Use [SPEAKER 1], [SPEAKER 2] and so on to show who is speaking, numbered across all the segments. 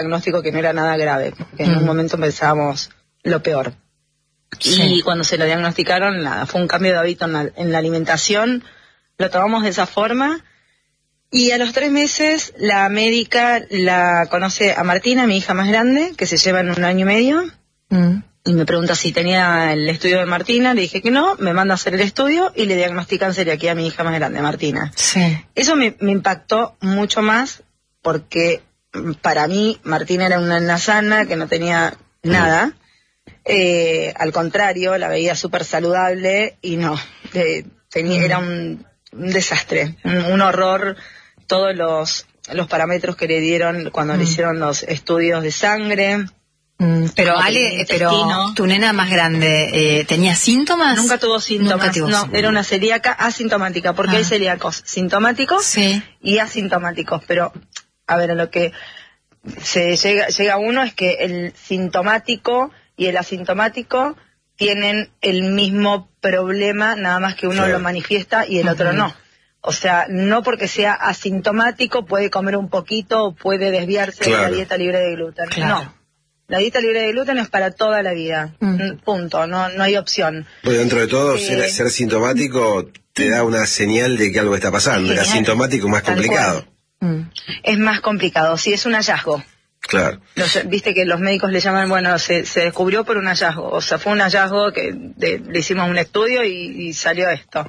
[SPEAKER 1] diagnóstico que no era nada grave, porque en un momento pensábamos lo peor.
[SPEAKER 2] Sí.
[SPEAKER 1] Y cuando se lo diagnosticaron, nada, fue un cambio de hábito en la alimentación, lo tomamos de esa forma, y a los 3 meses la médica la conoce a Martina, mi hija más grande, que se llevan 1 año y medio, y me pregunta si tenía el estudio de Martina, le dije que no, me manda a hacer el estudio y le diagnostican celiaquía a mi hija más grande, Martina.
[SPEAKER 2] Sí.
[SPEAKER 1] Eso me impactó mucho más, porque para mí Martina era una nena sana que no tenía nada. Al contrario, la veía súper saludable y no, era un desastre, un horror. Todos los parámetros que le dieron cuando le hicieron los estudios de sangre.
[SPEAKER 2] Pero Ale, tu nena más grande, ¿tenía síntomas?
[SPEAKER 1] Nunca tuvo síntomas, no, era una celíaca asintomática, porque hay celíacos sintomáticos y asintomáticos, pero a ver, a lo que se llega uno es que el sintomático y el asintomático tienen el mismo problema, nada más que uno lo manifiesta y el otro no. O sea, no porque sea asintomático puede comer un poquito o puede desviarse de la dieta libre de gluten. No, la dieta libre de gluten es para toda la vida, punto, no hay opción.
[SPEAKER 3] Pues dentro de todo, ser sintomático te da una señal de que algo está pasando, el asintomático es más complicado.
[SPEAKER 1] Es más complicado, sí, es un hallazgo.
[SPEAKER 3] Claro.
[SPEAKER 1] Viste que los médicos le llaman, bueno, se descubrió por un hallazgo, o sea, fue un hallazgo que le hicimos un estudio y salió esto.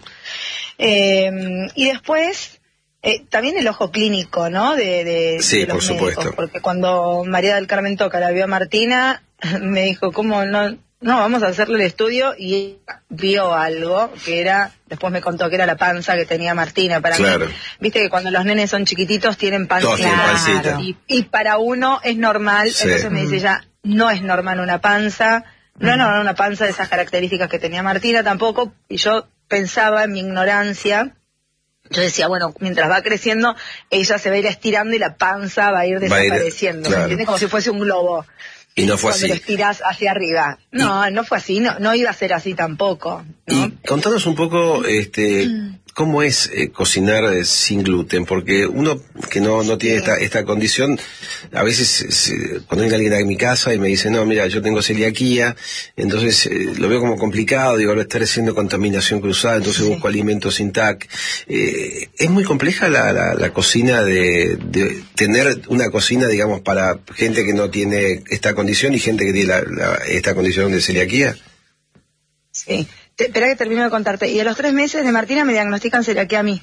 [SPEAKER 1] Y después, también el ojo clínico, ¿no?
[SPEAKER 3] Sí,
[SPEAKER 1] de los
[SPEAKER 3] por supuesto.
[SPEAKER 1] médicos, porque cuando María del Carmen Toca la vio a Martina, me dijo, ¿cómo no, vamos a hacerle el estudio? Y ella vio algo que era, después me contó que era la panza que tenía Martina. Para mí, viste que cuando los nenes son chiquititos tienen panza.
[SPEAKER 3] Todos tienen pancita.
[SPEAKER 1] Y para uno es normal, entonces me dice ella, no es normal una panza, no es normal una panza de esas características que tenía Martina tampoco, y yo pensaba en mi ignorancia, yo decía, bueno, mientras va creciendo, ella se va a ir estirando y la panza va a ir desapareciendo, ¿me entiendes? Como si fuese un globo.
[SPEAKER 3] Y no fue así.
[SPEAKER 1] Cuando lo estiras hacia arriba. No fue así, no iba a ser así tampoco, ¿no?
[SPEAKER 3] Y contanos un poco, ¿cómo es cocinar sin gluten? Porque uno que no tiene esta condición, a veces cuando viene alguien a mi casa y me dice, no, mira, yo tengo celiaquía, entonces lo veo como complicado, digo, estar haciendo contaminación cruzada, entonces busco alimentos sin TAC. Es muy compleja la cocina de tener una cocina, digamos, para gente que no tiene esta condición y gente que tiene esta condición de celiaquía.
[SPEAKER 1] Sí. Espera que termino de contarte. Y a los 3 meses de Martina me diagnostican celiaquía a mí.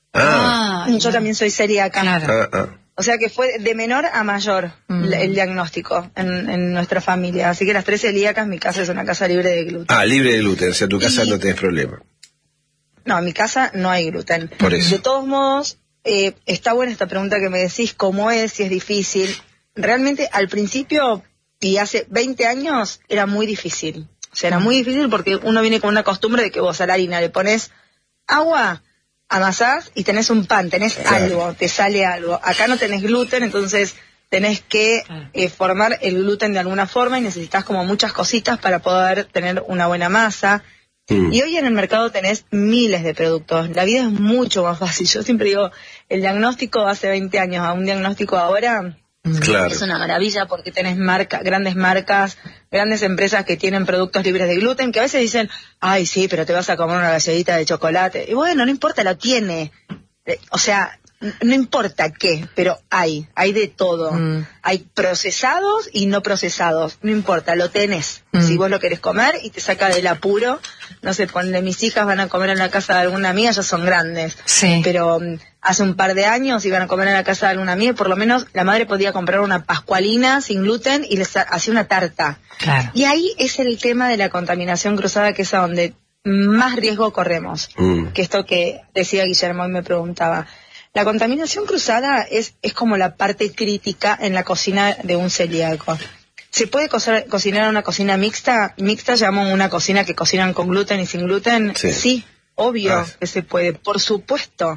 [SPEAKER 1] Yo también soy celíaca. O sea que fue de menor a mayor el diagnóstico en nuestra familia. Así que las 3 celíacas, mi casa es una casa libre de gluten.
[SPEAKER 3] Libre de gluten, o sea, tu casa no tenés problema.
[SPEAKER 1] No, en mi casa no hay gluten.
[SPEAKER 3] Por eso.
[SPEAKER 1] De todos modos, está buena esta pregunta que me decís, ¿cómo es? Si es difícil. Realmente al principio, y hace 20 años, era muy difícil. O sea, era muy difícil porque uno viene con una costumbre de que vos a la harina le pones agua, amasás y tenés un pan, tenés algo, te sale algo. Acá no tenés gluten, entonces tenés que formar el gluten de alguna forma y necesitas como muchas cositas para poder tener una buena masa. Y hoy en el mercado tenés miles de productos. La vida es mucho más fácil. Yo siempre digo, el diagnóstico hace 20 años a un diagnóstico ahora...
[SPEAKER 3] Claro.
[SPEAKER 1] Es una maravilla porque tenés grandes marcas, grandes empresas que tienen productos libres de gluten, que a veces dicen, ay sí, pero te vas a comer una galletita de chocolate. Y bueno, no importa, lo tiene. O sea, no importa qué, pero hay de todo. Hay procesados y no procesados, no importa, lo tenés. Si vos lo querés comer y te saca del apuro, no sé, ponle, mis hijas van a comer en la casa de alguna amiga, ya son grandes. Pero hace un par de años iban a comer en la casa de alguna amiga y por lo menos la madre podía comprar una pascualina sin gluten y les hacía una tarta. Y ahí es el tema de la contaminación cruzada, que es a donde más riesgo corremos. Que esto que decía Guillermo y me preguntaba. La contaminación cruzada es como la parte crítica en la cocina de un celíaco. ¿Se puede cocinar una cocina mixta? Mixta llamamos una cocina que cocinan con gluten y sin gluten. Sí, obvio que se puede, por supuesto,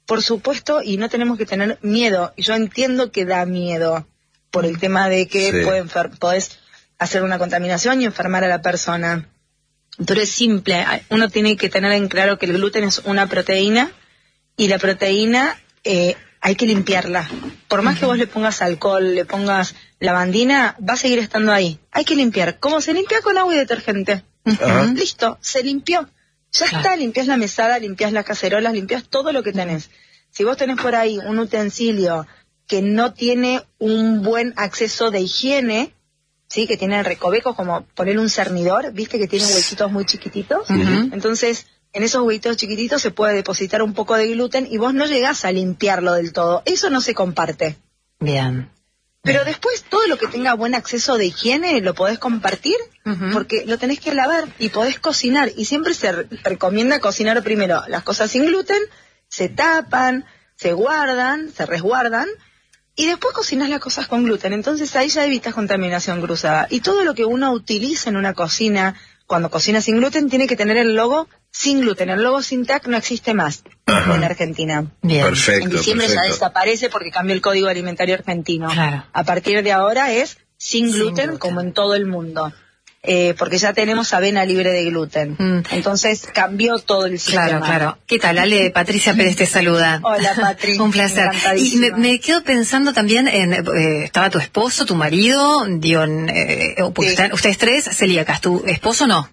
[SPEAKER 1] y no tenemos que tener miedo. Yo entiendo que da miedo por el tema de que podés hacer una contaminación y enfermar a la persona. Pero es simple, uno tiene que tener en claro que el gluten es una proteína y la proteína hay que limpiarla. Por más que vos le pongas alcohol, le pongas lavandina va a seguir estando ahí. Hay que limpiar. ¿Cómo se limpia? Con agua y detergente. Listo, se limpió. Ya está, limpias la mesada, limpias las cacerolas, limpias todo lo que tenés. Si vos tenés por ahí un utensilio que no tiene un buen acceso de higiene, ¿sí? Que tiene recovecos, como poner un cernidor, ¿viste? Que tiene huequitos muy chiquititos. Entonces, en esos huequitos chiquititos se puede depositar un poco de gluten y vos no llegás a limpiarlo del todo. Eso no se comparte.
[SPEAKER 2] Bien.
[SPEAKER 1] Pero después todo lo que tenga buen acceso de higiene lo podés compartir porque lo tenés que lavar y podés cocinar. Y siempre se recomienda cocinar primero las cosas sin gluten, se tapan, se guardan, se resguardan y después cocinas las cosas con gluten. Entonces ahí ya evitas contaminación cruzada. Y todo lo que uno utiliza en una cocina, cuando cocina sin gluten, tiene que tener el logo sin gluten. El logo sin TAC no existe más en Argentina.
[SPEAKER 2] Bien.
[SPEAKER 3] Perfecto.
[SPEAKER 1] En diciembre ya desaparece porque cambió el Código Alimentario Argentino.
[SPEAKER 2] Claro.
[SPEAKER 1] A partir de ahora es sin gluten, como en todo el mundo. Porque ya tenemos avena libre de gluten. Entonces cambió todo el sistema.
[SPEAKER 2] Claro. ¿Qué tal, Ale? Patricia Pérez te saluda.
[SPEAKER 1] Hola, Patri.
[SPEAKER 2] Un placer. Y me quedo pensando también en, estaba tu esposo, tu marido, porque ustedes tres celíacas, ¿tu esposo no?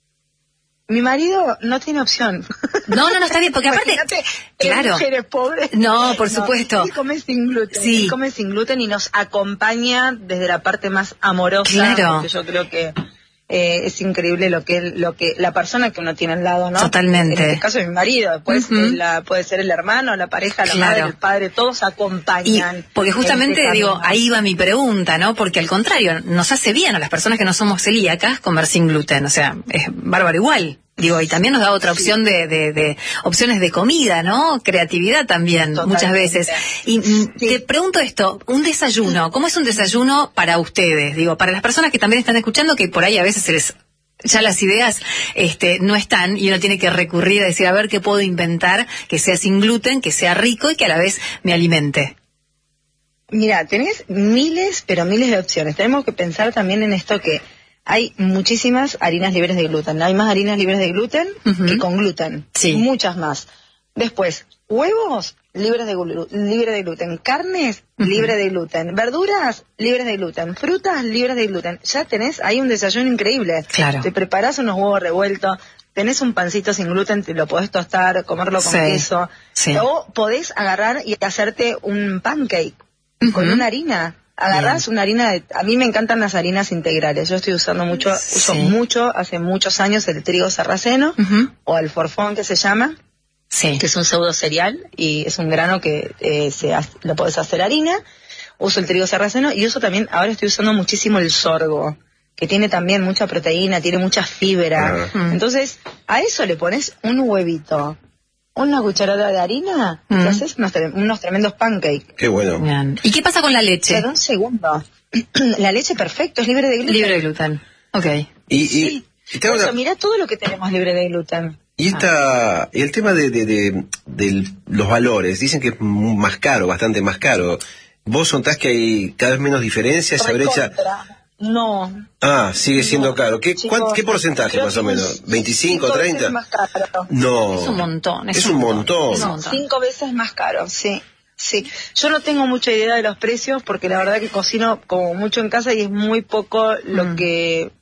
[SPEAKER 1] Mi marido no tiene opción.
[SPEAKER 2] No, está bien, porque aparte, claro.
[SPEAKER 1] Mujeres pobres.
[SPEAKER 2] No, por supuesto.
[SPEAKER 1] Él come sin gluten.
[SPEAKER 2] Sí.
[SPEAKER 1] Él come sin gluten y nos acompaña desde la parte más amorosa.
[SPEAKER 2] Claro.
[SPEAKER 1] Porque yo creo que es increíble lo que la persona que uno tiene al lado, ¿no?
[SPEAKER 2] Totalmente.
[SPEAKER 1] En este caso es mi marido, después puede ser el hermano, la pareja, la madre, el padre, todos acompañan.
[SPEAKER 2] Y porque justamente ahí va mi pregunta, ¿no? Porque al contrario, nos hace bien a las personas que no somos celíacas comer sin gluten, o sea, es bárbaro igual. Y también nos da otra opción de opciones de comida, ¿no? Creatividad también, totalmente. Muchas veces. Y te pregunto esto, un desayuno, ¿cómo es un desayuno para ustedes? Para las personas que también están escuchando, que por ahí a veces ya las ideas no están y uno tiene que recurrir a decir, a ver qué puedo inventar que sea sin gluten, que sea rico y que a la vez me alimente.
[SPEAKER 1] Mira, tenés miles, pero miles de opciones. Tenemos que pensar también en esto que hay muchísimas harinas libres de gluten. Hay más harinas libres de gluten que con gluten.
[SPEAKER 2] Sí.
[SPEAKER 1] Muchas más. Después, huevos libres de gluten. Carnes libres de gluten. Verduras libres de gluten. Frutas libres de gluten. Ya tenés ahí un desayuno increíble.
[SPEAKER 2] Claro.
[SPEAKER 1] Te preparás unos huevos revueltos. Tenés un pancito sin gluten, te lo podés tostar, comerlo con queso. Sí. O podés agarrar y hacerte un pancake con una harina. Agarrás una harina a mí me encantan las harinas integrales. Yo estoy usando uso mucho, hace muchos años, el trigo sarraceno, o el forfón que se llama, que es un pseudo cereal, y es un grano que lo podés hacer harina. Uso el trigo sarraceno, y uso también, ahora estoy usando muchísimo el sorgo, que tiene también mucha proteína, tiene mucha fibra. Entonces, a eso le pones un huevito, una cucharada de harina, y haces unos tremendos pancakes.
[SPEAKER 3] Qué bueno.
[SPEAKER 2] Bien. ¿Y qué pasa con la leche?
[SPEAKER 1] Pero un segundo. La leche, perfecto, es libre de gluten.
[SPEAKER 2] Libre de gluten. Ok.
[SPEAKER 1] Y mirá todo lo que tenemos libre de gluten.
[SPEAKER 3] Y el tema de los valores, dicen que es más caro, bastante más caro. ¿Vos notás que hay cada vez menos diferencias, esa brecha?
[SPEAKER 1] No.
[SPEAKER 3] Sigue siendo caro. ¿Qué porcentaje más o menos? ¿25, 30?
[SPEAKER 1] Más caro.
[SPEAKER 3] No.
[SPEAKER 2] Es un montón.
[SPEAKER 3] Es un montón.
[SPEAKER 1] 5 veces más caro, sí. Yo no tengo mucha idea de los precios porque la verdad que cocino como mucho en casa y es muy poco lo que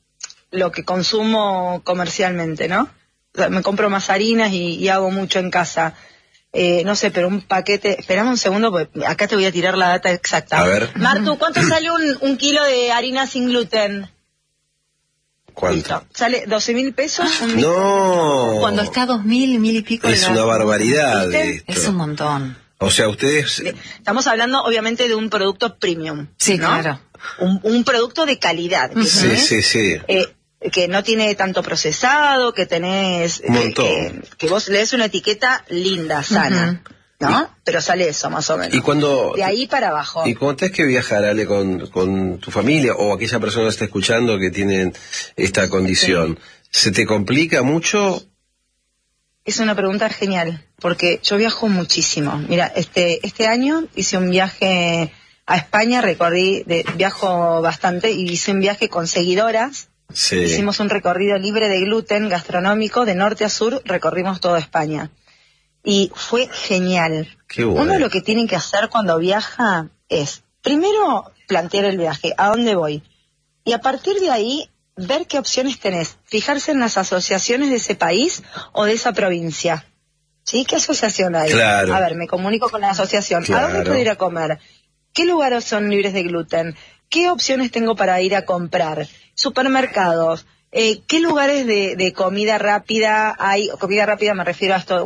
[SPEAKER 1] consumo comercialmente, ¿no? O sea, me compro más harinas y hago mucho en casa. No sé, pero un paquete... Esperame un segundo, porque acá te voy a tirar la data exacta.
[SPEAKER 3] A ver.
[SPEAKER 1] Martu, ¿cuánto sale un kilo de harina sin gluten?
[SPEAKER 3] ¿Cuánto?
[SPEAKER 1] Listo. ¿Sale 12.000 pesos?
[SPEAKER 3] No.
[SPEAKER 2] Cuando está 2.000, 1.000 y pico...
[SPEAKER 3] Es una barbaridad esto.
[SPEAKER 2] Es un montón.
[SPEAKER 3] O sea, ustedes...
[SPEAKER 1] Estamos hablando, obviamente, de un producto premium.
[SPEAKER 2] Sí,
[SPEAKER 1] ¿no?
[SPEAKER 2] claro.
[SPEAKER 1] Un producto de calidad.
[SPEAKER 3] Sí.
[SPEAKER 1] Que no tiene tanto procesado, que tenés... Que vos lees una etiqueta linda, sana, ¿no? Pero sale eso, más o menos.
[SPEAKER 3] Y cuando...
[SPEAKER 1] De ahí para abajo.
[SPEAKER 3] Y cuando tenés que viajar, Ale, con tu familia o aquella persona que está escuchando que tienen esta condición, ¿se te complica mucho?
[SPEAKER 1] Es una pregunta genial, porque yo viajo muchísimo. Mira, este año hice un viaje a España, viajo bastante, y hice un viaje con seguidoras.
[SPEAKER 3] Sí.
[SPEAKER 1] Hicimos un recorrido libre de gluten gastronómico, de norte a sur, recorrimos toda España. Y fue genial.
[SPEAKER 3] Qué bueno.
[SPEAKER 1] Uno lo que tiene que hacer cuando viaja es, primero, plantear el viaje, ¿a dónde voy? Y a partir de ahí, ver qué opciones tenés, fijarse en las asociaciones de ese país o de esa provincia. ¿Sí? ¿Qué asociación hay?
[SPEAKER 3] Claro.
[SPEAKER 1] A ver, me comunico con la asociación.
[SPEAKER 3] Claro.
[SPEAKER 1] ¿A dónde puedo ir a comer? ¿Qué lugares son libres de gluten? ¿Qué opciones tengo para ir a comprar? Supermercados. ¿Qué lugares de comida rápida hay? Comida rápida me refiero a esto,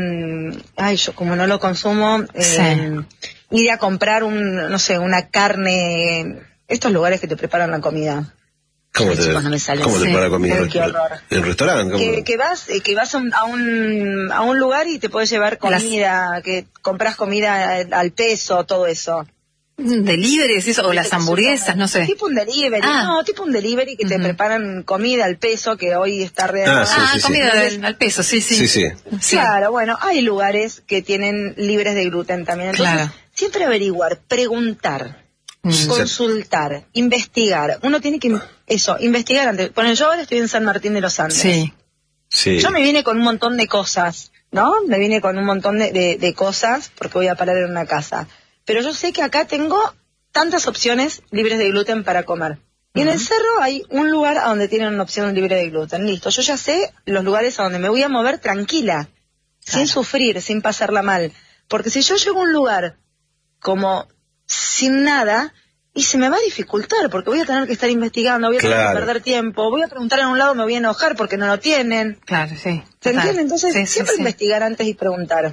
[SPEAKER 1] yo como no lo consumo, ir a comprar una carne, estos lugares que te preparan la comida.
[SPEAKER 3] ¿Cómo te prepara la comida?
[SPEAKER 1] Qué horror.
[SPEAKER 3] ¿En restaurante?
[SPEAKER 1] Que vas a un lugar y te puedes llevar comida, que compras comida al peso, todo eso.
[SPEAKER 2] ¿Delivery, eso? O las hamburguesas, no sé.
[SPEAKER 1] Tipo un delivery, tipo un delivery que te preparan comida al peso, que hoy está
[SPEAKER 2] comida al peso, sí.
[SPEAKER 1] Claro, bueno, hay lugares que tienen libres de gluten también. Entonces, siempre averiguar, preguntar, consultar, investigar. Uno tiene que, investigar antes. Bueno, yo ahora estoy en San Martín de los Andes.
[SPEAKER 3] Sí.
[SPEAKER 1] Yo me vine con un montón de cosas, ¿no? Me vine con un montón de cosas porque voy a parar en una casa. Pero yo sé que acá tengo tantas opciones libres de gluten para comer. Y en el cerro hay un lugar a donde tienen una opción libre de gluten. Listo, yo ya sé los lugares a donde me voy a mover tranquila, sin sufrir, sin pasarla mal. Porque si yo llego a un lugar como sin nada, y se me va a dificultar, porque voy a tener que estar investigando, voy a tener que perder tiempo, voy a preguntar en un lado, me voy a enojar porque no lo tienen.
[SPEAKER 2] Claro, sí.
[SPEAKER 1] ¿Se entiende? Entonces, siempre investigar antes y preguntar.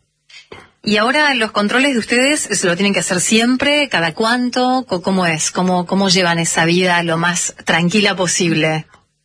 [SPEAKER 2] Y ahora los controles de ustedes se lo tienen que hacer siempre, cada cuánto, ¿cómo es? ¿Cómo llevan esa vida lo más tranquila posible?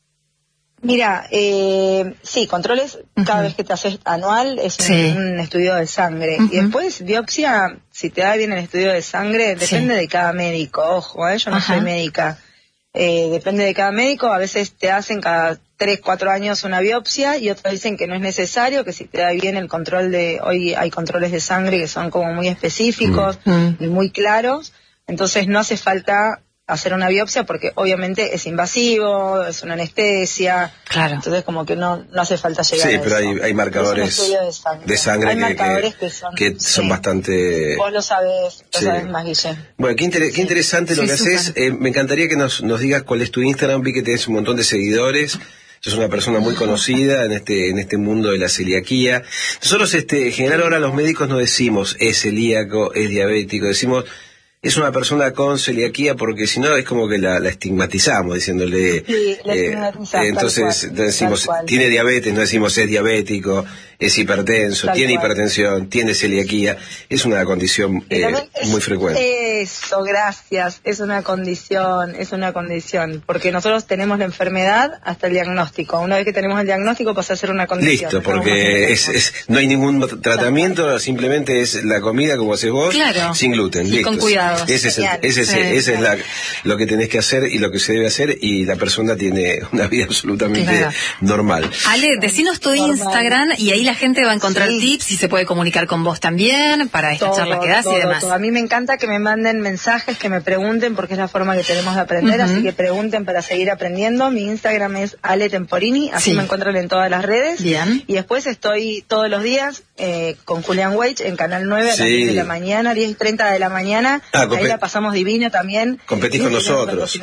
[SPEAKER 1] Mira, sí, controles cada vez que te haces anual es un estudio de sangre. Y después biopsia, si te da bien el estudio de sangre, depende de cada médico. Ojo, yo no soy médica. Depende de cada médico, a veces te hacen cada 3-4 años una biopsia y otros dicen que no es necesario, que si te da bien el control hoy hay controles de sangre que son como muy específicos y muy claros, entonces no hace falta hacer una biopsia porque obviamente es invasivo, es una anestesia, entonces como que no hace falta llegar a eso. Sí,
[SPEAKER 3] pero hay marcadores de sangre
[SPEAKER 1] hay marcadores que
[SPEAKER 3] son bastante...
[SPEAKER 1] Vos lo sabés más, Guille.
[SPEAKER 3] Bueno, qué interesante lo que haces. Me encantaría que nos digas cuál es tu Instagram. Vi que tenés un montón de seguidores. Sos una persona muy conocida en este mundo de la celiaquía. Nosotros, en general, ahora los médicos no decimos es celíaco, es diabético, decimos es una persona con celiaquía porque si no es como que la estigmatizamos diciéndole...
[SPEAKER 1] Sí, la estigmatizamos.
[SPEAKER 3] Entonces decimos, tiene diabetes, no decimos es diabético, es hipertenso, tiene hipertensión, tiene celiaquía. Es una condición muy frecuente.
[SPEAKER 1] Eso, gracias. Es una condición. Porque nosotros tenemos la enfermedad hasta el diagnóstico. Una vez que tenemos el diagnóstico pasa a ser una condición.
[SPEAKER 3] Listo, porque no hay ningún tratamiento, simplemente es la comida como haces vos, sin gluten. Listo.
[SPEAKER 2] Con cuidado.
[SPEAKER 3] Ese es lo que tenés que hacer y lo que se debe hacer, y la persona tiene una vida absolutamente normal.
[SPEAKER 2] Ale, decinos tu Instagram y ahí la gente va a encontrar tips y se puede comunicar con vos también para esta charla que das y demás.
[SPEAKER 1] A mí me encanta que me manden mensajes, que me pregunten, porque es la forma que tenemos de aprender, así que pregunten para seguir aprendiendo. Mi Instagram es Ale Temporini, así me encuentran en todas las redes.
[SPEAKER 2] Bien.
[SPEAKER 1] Y después estoy todos los días con Julián Weich en Canal 9 a las 10 de la mañana, 10:30 de la mañana. Ahí la pasamos divino también.
[SPEAKER 3] Competís con nosotros.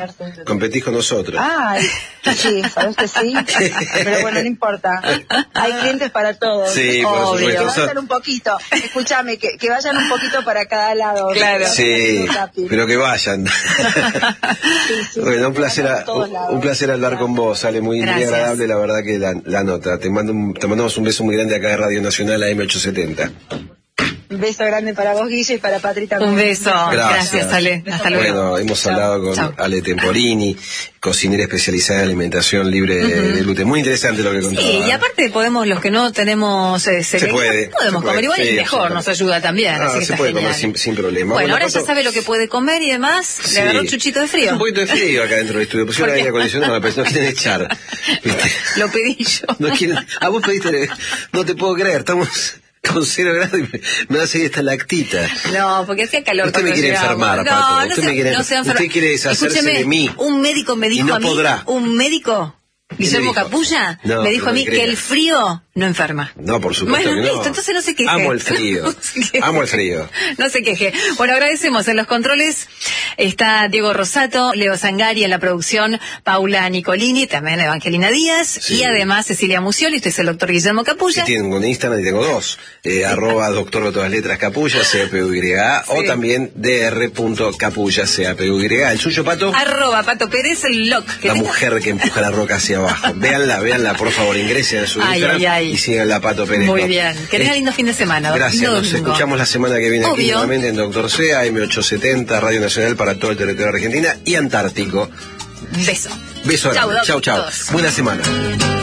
[SPEAKER 1] Ay, sí, sabes que sí. Pero bueno, no importa. Hay clientes para todos.
[SPEAKER 3] Sí, por supuesto.
[SPEAKER 1] Que vayan un poquito. Escúchame, que vayan un poquito para cada lado.
[SPEAKER 2] Claro.
[SPEAKER 3] Sí, pero que vayan. Bueno, un placer hablar con vos, Ale. Muy agradable, la verdad que la nota. Te mandamos un beso muy grande acá de Radio Nacional AM870.
[SPEAKER 1] Un beso grande para vos, Guille, y para Patri también.
[SPEAKER 2] Un beso. Gracias, Ale. Hasta luego.
[SPEAKER 3] Bueno, hemos hablado con Ale Temporini, cocinera especializada en alimentación libre de gluten. Muy interesante lo que contaba.
[SPEAKER 2] Sí, y aparte podemos, los que no tenemos podemos comer igual y mejor, nos ayuda también. Así que
[SPEAKER 3] se puede comer sin problema.
[SPEAKER 2] Bueno, ahora ya sabe lo que puede comer y demás. Le agarró un chuchito de frío.
[SPEAKER 3] Un poquito de frío acá dentro del estudio. Pusieron aire acondicionado, pero no quieren echar.
[SPEAKER 2] Lo pedí yo.
[SPEAKER 3] No quieren, vos pediste, no te puedo creer, estamos con 0 grados y me va a seguir esta lactita.
[SPEAKER 2] No, porque hacía calor.
[SPEAKER 3] Usted me quiere enfermar, Pato. Usted quiere deshacerse de mí.
[SPEAKER 2] Un médico me dijo
[SPEAKER 3] y no podrá.
[SPEAKER 2] Un médico Guillermo Capulla
[SPEAKER 3] No,
[SPEAKER 2] me dijo a
[SPEAKER 3] no
[SPEAKER 2] mí
[SPEAKER 3] me crea.
[SPEAKER 2] que el frío no enferma.
[SPEAKER 3] No, por supuesto
[SPEAKER 2] Bueno,
[SPEAKER 3] que no.
[SPEAKER 2] listo, entonces no se queje.
[SPEAKER 3] Amo el frío.
[SPEAKER 2] No se queje.
[SPEAKER 3] Amo el frío.
[SPEAKER 2] No se queje. Bueno, agradecemos. En los controles está Diego Rosato, Leo Zangari en la producción, Paula Nicolini, también Evangelina Díaz,
[SPEAKER 3] Sí.
[SPEAKER 2] y además Cecilia Musioli. Este es el doctor Guillermo Capulla.
[SPEAKER 3] Sí, tengo un Instagram y tengo dos. Arroba doctor de todas letras Capulla, CAPUYA, o también dr.capulla, CAPUYA. ¿El suyo, Pato?
[SPEAKER 2] Arroba Pato Pérez, el loc.
[SPEAKER 3] La mujer que empuja la roca hacia abajo. Véanla, por favor, ingresen a su
[SPEAKER 2] Ay,
[SPEAKER 3] Instagram
[SPEAKER 2] ay, ay.
[SPEAKER 3] y síganla a Pato Pérez.
[SPEAKER 2] Muy
[SPEAKER 3] ¿no?
[SPEAKER 2] bien. Que tenga lindo fin de semana.
[SPEAKER 3] Gracias,
[SPEAKER 2] lindo
[SPEAKER 3] nos
[SPEAKER 2] domingo.
[SPEAKER 3] escuchamos la semana que viene aquí
[SPEAKER 2] Obvio.
[SPEAKER 3] nuevamente en Doctor C, AM870, Radio Nacional para todo el territorio argentino y Antártico.
[SPEAKER 2] Beso.
[SPEAKER 3] Beso
[SPEAKER 2] Chau,
[SPEAKER 3] grande. Chau, chau.
[SPEAKER 2] doctor.
[SPEAKER 3] Buena semana.